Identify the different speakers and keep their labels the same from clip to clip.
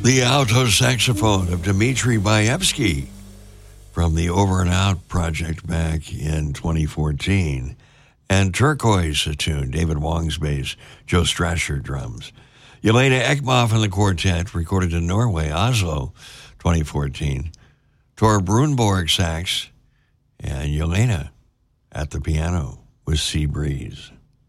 Speaker 1: The alto saxophone of Dmitri Bayevsky from the Over and Out project back in 2014. And Turquoise, a tune, David Wong's bass, Joe Strasher drums. Yelena Ekmoff and the quartet, recorded in Norway, Oslo, 2014. Tor Brunborg sax, and Yelena at the piano with Sea Breeze.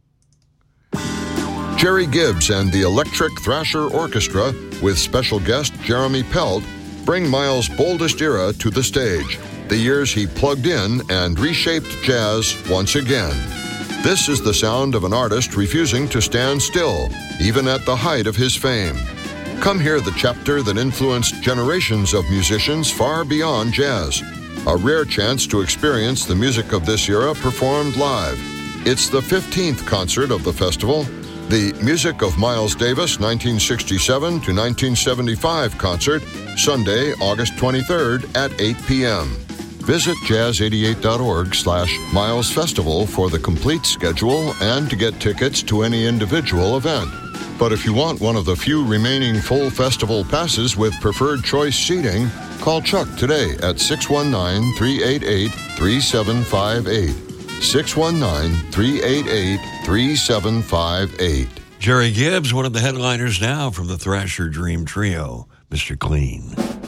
Speaker 2: Jerry Gibbs and the Electric Thrasher Orchestra, with special guest Jeremy Pelt, bring Miles' boldest era to the stage, the years he plugged in and reshaped jazz once again. This is the sound of an artist refusing to stand still, even at the height of his fame. Come hear the chapter that influenced generations of musicians far beyond jazz. A rare chance to experience the music of this era performed live. It's the 15th concert of the festival, the Music of Miles Davis 1967 to 1975 concert, Sunday, August 23rd at 8 p.m. Visit jazz88.org/Miles Festival for the complete schedule and to get tickets to any individual event. But if you want one of the few remaining full festival passes with preferred choice seating, call Chuck today at 619-388-3758. 619-388-3758.
Speaker 1: Jerry Gibbs, one of the headliners now from the Thrasher Dream Trio, Mr. Clean.